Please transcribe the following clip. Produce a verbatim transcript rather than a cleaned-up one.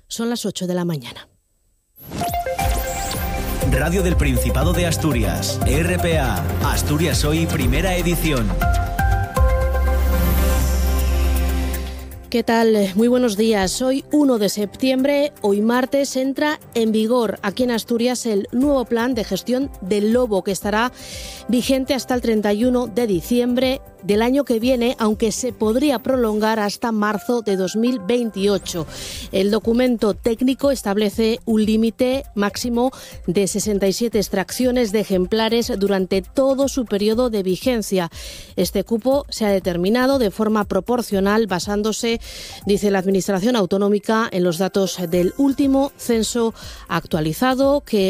Son las ocho de la mañana. Radio del Principado de Asturias, R P A, Asturias Hoy, primera edición. ¿Qué tal? Muy buenos días. Hoy uno de septiembre, hoy martes, entra en vigor aquí en Asturias el nuevo plan de gestión del lobo que estará vigente hasta el treinta y uno de diciembre del año que viene, aunque se podría prolongar hasta marzo de dos mil veintiocho. El documento técnico establece un límite máximo de sesenta y siete extracciones de ejemplares durante todo su periodo de vigencia. Este cupo se ha determinado de forma proporcional basándose, dice la Administración Autonómica, en los datos del último censo actualizado que